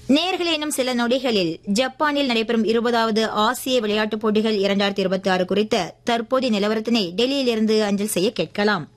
நேயர்களே, இன்னும் சில நொடிகளில் ஜப்பானில் நடைபெறும் 20வது ஆசிய விளையாட்டுப் போட்டிகள் 2026 குறித்த தற்போதைய நிலவரத்தினை டெல்லியிலிருந்து அஞ்சல் செய்ய கேட்கலாம்.